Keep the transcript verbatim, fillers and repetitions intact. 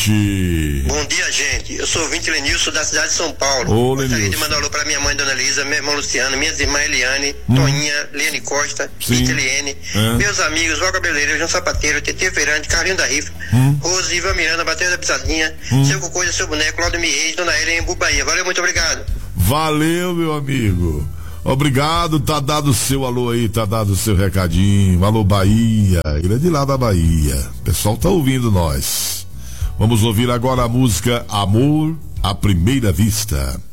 Bom dia, gente. Eu sou ouvinte Lenilson da cidade de São Paulo. Ô, Gostaria Lenilson. de mandar um alô para minha mãe, Dona Elisa, meu irmão Luciano, minhas irmãs Eliane, Hum. Toninha, Liane Costa, Sim. Rita Eliane, É. meus amigos, Val Cabeleireiro, João Sapateiro, Tetê Feirante, Carlinho da Rifa, Hum. Rose, Ivan Miranda, Bateria da Pisadinha, Hum. Seu Cocoisa, Seu Boneco, Claudemir Reis, Dona Ellen, Embu Bahia. Valeu, muito obrigado. Valeu, meu amigo. Obrigado, tá dado o seu alô aí, tá dado o seu recadinho. Alô, Bahia. Ele é de lá da Bahia. O pessoal tá ouvindo nós. Vamos ouvir agora a música Amor à Primeira Vista.